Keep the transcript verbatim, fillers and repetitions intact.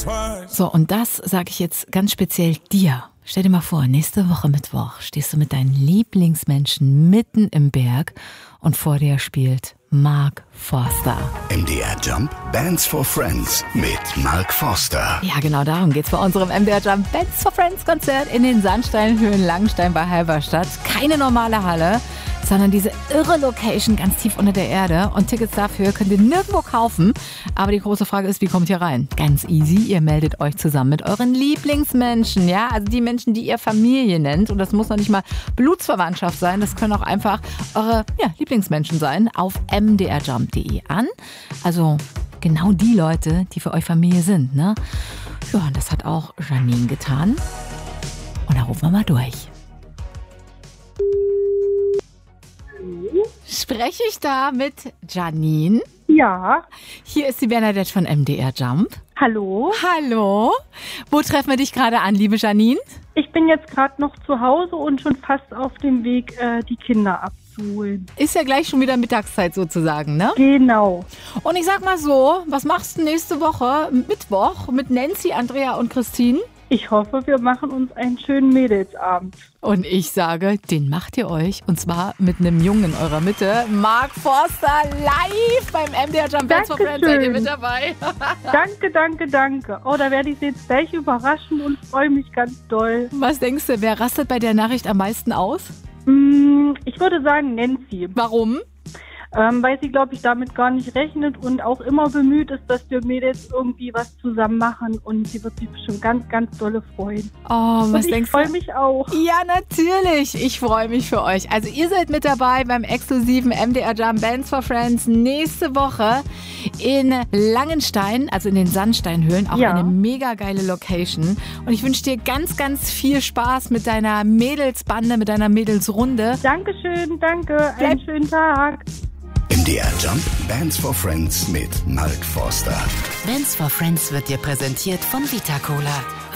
So, und das sage ich jetzt ganz speziell dir. Stell dir mal vor, nächste Woche Mittwoch stehst du mit deinen Lieblingsmenschen mitten im Berg und vor dir spielt Mark Forster. M D R Jump Bands for Friends mit Mark Forster. Ja, genau darum geht's bei unserem M D R Jump Bands for Friends Konzert in den Sandsteinhöhen Langenstein bei Halberstadt. Keine normale Halle, sondern diese irre Location ganz tief unter der Erde. Und Tickets dafür könnt ihr nirgendwo kaufen. Aber die große Frage ist, wie kommt ihr rein? Ganz easy, ihr meldet euch zusammen mit euren Lieblingsmenschen. Ja, also die Menschen, die ihr Familie nennt. Und das muss noch nicht mal Blutsverwandtschaft sein. Das können auch einfach eure ja, Lieblingsmenschen sein. Auf m d r jump punkt d e an. Also genau die Leute, die für euch Familie sind. Ne? Ja, und das hat auch Janine getan. Und da rufen wir mal durch. Spreche ich da mit Janine? Ja. Hier ist die Bernadette von M D R Jump. Hallo. Hallo. Wo treffen wir dich gerade an, liebe Janine? Ich bin jetzt gerade noch zu Hause und schon fast auf dem Weg, äh, die Kinder abzuholen. Ist ja gleich schon wieder Mittagszeit sozusagen, ne? Genau. Und ich sag mal so, was machst du nächste Woche, Mittwoch, mit Nancy, Andrea und Christine? Ich hoffe, wir machen uns einen schönen Mädelsabend. Und ich sage, den macht ihr euch. Und zwar mit einem Jungen in eurer Mitte. Mark Forster live beim M D R Jump Bands for Friends. Seid ihr mit dabei? Danke, danke, danke. Oh, da werde ich Sie jetzt gleich überraschen und freue mich ganz doll. Was denkst du, wer rastet bei der Nachricht am meisten aus? Mm, ich würde sagen Nancy. Warum? Ähm, weil sie, glaube ich, damit gar nicht rechnet und auch immer bemüht ist, dass wir Mädels irgendwie was zusammen machen. Und sie wird sich bestimmt ganz, ganz dolle freuen. Oh, was und denkst ich freue du? mich auch. Ja, natürlich. Ich freue mich für euch. Also ihr seid mit dabei beim exklusiven M D R Jump Bands for Friends nächste Woche in Langenstein, also in den Sandsteinhöhlen. Auch Ja. eine mega geile Location. Und ich wünsche dir ganz, ganz viel Spaß mit deiner Mädelsbande, mit deiner Mädelsrunde. Dankeschön, danke. Einen schönen Tag. M D R Jump Bands for Friends mit Mark Forster. Bands for Friends wird dir präsentiert von Vita Cola.